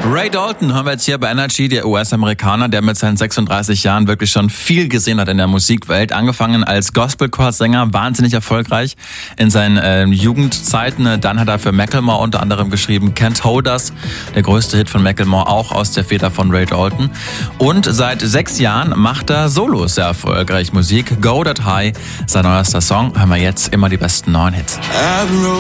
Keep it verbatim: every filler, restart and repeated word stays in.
Ray Dalton hören wir jetzt hier bei Energy, der U S-Amerikaner, der mit seinen sechsunddreißig Jahren wirklich schon viel gesehen hat in der Musikwelt. Angefangen als Gospel-Chorsänger, wahnsinnig erfolgreich in seinen äh, Jugendzeiten. Dann hat er für Macklemore unter anderem geschrieben Can't Hold Us, der größte Hit von Macklemore, auch aus der Feder von Ray Dalton. Und seit sechs Jahren macht er solo sehr erfolgreich Musik. Go That High, sein neuester Song. Hören wir jetzt immer die besten neuen Hits.